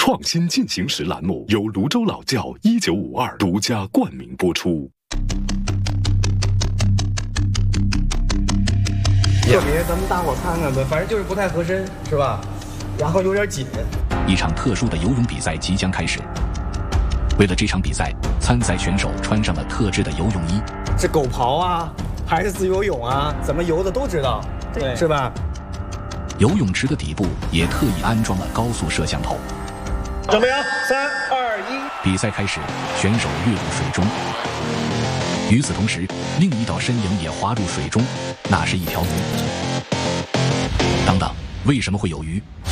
创新进行时栏目由泸州老窖1952独家冠名播出。 特别咱们大伙看看呗，反正就是不太合身，是吧？然后有点紧。 一场特殊的游泳比赛即将开始。为了这场比赛，参赛选手穿上了特制的游泳衣。 是狗刨啊，还是自由泳啊？怎么游的都知道，对，是吧？ 游泳池的底部也特意安装了高速摄像头。 准备啊，3、2、1。 比赛开始，选手跃入水中。与此同时，另一道身影也滑入水中，那是一条鱼。等等，为什么会有鱼？